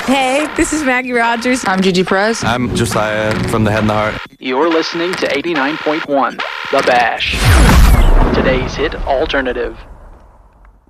Hey, this is Maggie Rogers. I'm Gigi Perez. I'm Josiah from The Head and the Heart. You're listening to 89.1, The Bash. Today's hit alternative.